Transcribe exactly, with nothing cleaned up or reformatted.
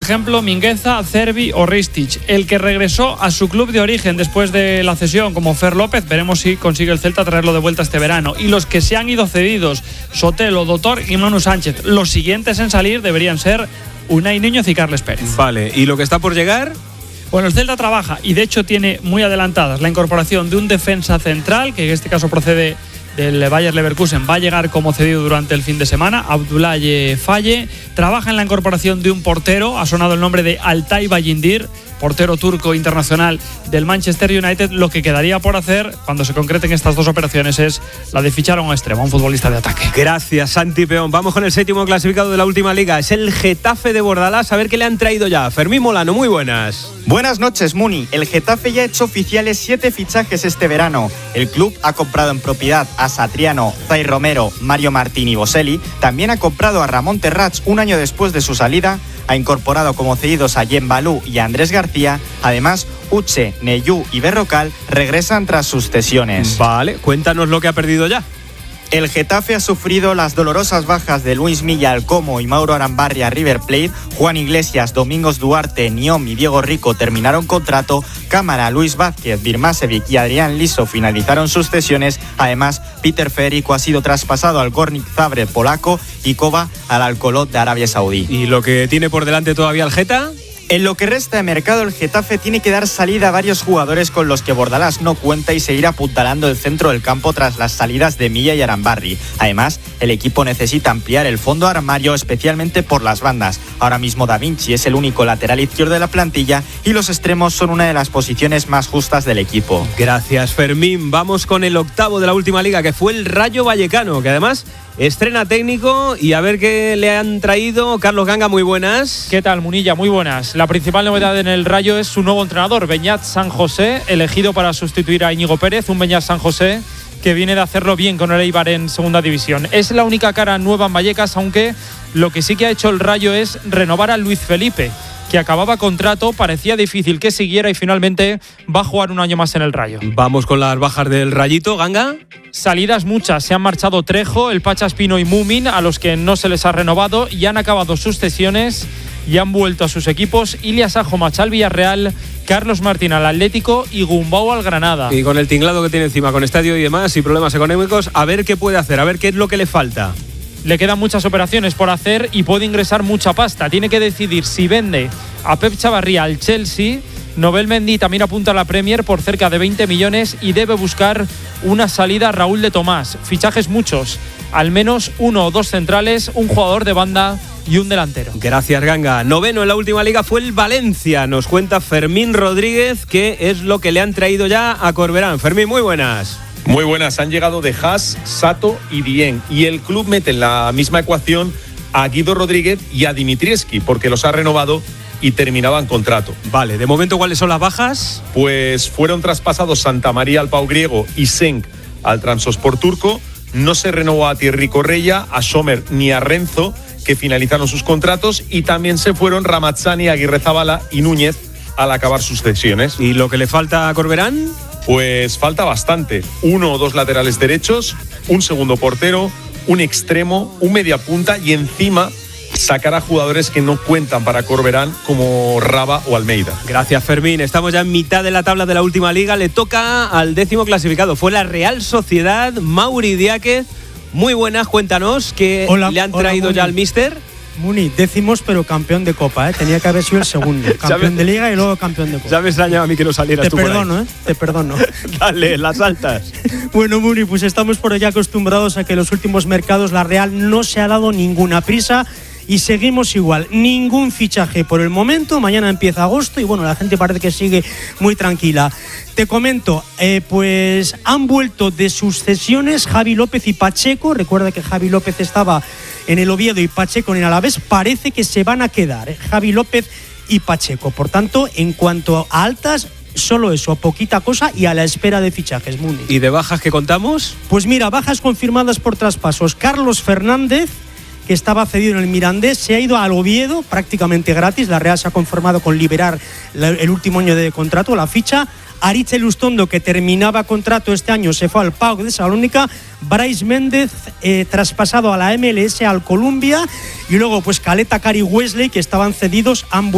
ejemplo, Mingueza, Cervi o Ristic. El que regresó a su club de origen después de la cesión, como Fer López, veremos si consigue el Celta traerlo de vuelta este verano. Y los que se han ido cedidos, Sotelo, Dotor y Manu Sánchez. Los siguientes en salir deberían ser Unai Núñez y Carles Pérez. Vale, ¿y lo que está por llegar? Bueno, el Celta trabaja y de hecho tiene muy adelantadas la incorporación de un defensa central, que en este caso procede del Bayer Leverkusen, va a llegar como cedido durante el fin de semana, Abdoulaye Faye. Trabaja en la incorporación de un portero, ha sonado el nombre de Altay Bayindir, portero turco internacional del Manchester United. Lo que quedaría por hacer cuando se concreten estas dos operaciones es la de fichar a un extremo, a un futbolista de ataque. Gracias, Santi Peón. Vamos con el séptimo clasificado de la última liga, es el Getafe de Bordalás. A ver qué le han traído ya. Fermín Molano, muy buenas. Buenas noches, Muni. El Getafe ya ha hecho oficiales siete fichajes este verano. El club ha comprado en propiedad a Satriano, Zay Romero, Mario Martín y Boselli. También ha comprado a Ramón Terrats un año después de su salida. Ha incorporado como cedidos a Yen Balú y a Andrés García. Además, Uche, Neyú y Berrocal regresan tras sus cesiones. Vale, cuéntanos lo que ha perdido ya. El Getafe ha sufrido las dolorosas bajas de Luis Milla al Como y Mauro Arambarri a River Plate. Juan Iglesias, Domingos Duarte, Niom y Diego Rico terminaron contrato. Cámara, Luis Vázquez, Birmasevic y Adrián Liso finalizaron sus cesiones. Además, Peter Federico ha sido traspasado al Gornik Zagreb polaco y Kova al Al-Kholod de Arabia Saudí. ¿Y lo que tiene por delante todavía el Geta? En lo que resta de mercado, el Getafe tiene que dar salida a varios jugadores con los que Bordalás no cuenta y seguir apuntalando el centro del campo tras las salidas de Milla y Arambarri. Además, el equipo necesita ampliar el fondo armario, especialmente por las bandas. Ahora mismo Da Vinci es el único lateral izquierdo de la plantilla y los extremos son una de las posiciones más justas del equipo. Gracias, Fermín. Vamos con el octavo de la última liga, que fue el Rayo Vallecano, que además estrena técnico, y a ver qué le han traído. Carlos Ganga, muy buenas. ¿Qué tal, Munilla? Muy buenas. La principal novedad en el Rayo es su nuevo entrenador, Beñat San José, elegido para sustituir a Íñigo Pérez, un Beñat San José que viene de hacerlo bien con el Eibar en segunda división. Es la única cara nueva en Vallecas, aunque lo que sí que ha hecho el Rayo es renovar a Luis Felipe, que acababa contrato, parecía difícil que siguiera y finalmente va a jugar un año más en el Rayo. Vamos con las bajas del Rayito, Ganga. Salidas muchas, se han marchado Trejo, el Pacha Espino y Mumin, a los que no se les ha renovado, y han acabado sus cesiones y han vuelto a sus equipos Ilias Ajomach al Villarreal, Carlos Martín al Atlético y Gumbau al Granada. Y con el tinglado que tiene encima, con estadio y demás y problemas económicos, a ver qué puede hacer, a ver qué es lo que le falta. Le quedan muchas operaciones por hacer y puede ingresar mucha pasta. Tiene que decidir si vende a Pep Chavarría al Chelsea. Nobel Mendy también apunta a la Premier por cerca de veinte millones y debe buscar una salida a Raúl de Tomás. Fichajes muchos, al menos uno o dos centrales, un jugador de banda y un delantero. Gracias, Ganga. Noveno en la última liga fue el Valencia. Nos cuenta Fermín Rodríguez qué es lo que le han traído ya a Corberán. Fermín, muy buenas. Muy buenas, han llegado de Haas, Sato y Dieng, y el club mete en la misma ecuación a Guido Rodríguez y a Dimitrievski, porque los ha renovado y terminaban contrato. Vale, de momento, ¿cuáles son las bajas? Pues fueron traspasados Santa María al Pau Griego y Senk al Trabzonspor turco. No se renovó a Thierry Correia, a Sommer ni a Renzo, que finalizaron sus contratos, y también se fueron Ramazzani, Aguirrezabala y Núñez al acabar sus cesiones. ¿Y lo que le falta a Corberán? Pues falta bastante. Uno o dos laterales derechos, un segundo portero, un extremo, un mediapunta y encima sacar a jugadores que no cuentan para Corberán como Raba o Almeida. Gracias, Fermín. Estamos ya en mitad de la tabla de la última liga. Le toca al décimo clasificado. Fue la Real Sociedad. Mauri Diáquez, muy buenas. Cuéntanos qué hola, le han hola, traído Muni. ya al míster. Muni, décimos pero campeón de Copa, ¿eh? Tenía que haber sido el segundo. Campeón de Liga y luego campeón de Copa. Ya me extrañaba a mí que no salieras Te tú perdono, por ahí. ¿eh? Te perdono. Dale, las altas. Bueno, Muni, pues estamos por allá acostumbrados a que en los últimos mercados la Real no se ha dado ninguna prisa y seguimos igual. Ningún fichaje por el momento. Mañana empieza agosto y bueno, la gente parece que sigue muy tranquila. Te comento, eh, pues han vuelto de sus cesiones Javi López y Pacheco. Recuerda que Javi López estaba en el Oviedo y Pacheco en el Alavés. Parece que se van a quedar, ¿eh? Javi López y Pacheco. Por tanto, en cuanto a altas, solo eso, poquita cosa y a la espera de fichajes, Muni. ¿Y de bajas que contamos? Pues mira, bajas confirmadas por traspasos. Carlos Fernández, que estaba cedido en el Mirandés, se ha ido al Oviedo prácticamente gratis. La Real se ha conformado con liberar la, el último año de contrato, la ficha. Aritz Elustondo, que terminaba contrato este año, se fue al P A O K de Salónica. Brais Méndez, eh, traspasado a la M L S al Columbia. Y luego, pues Caleta, Cari, Wesley, que estaban cedidos ambos.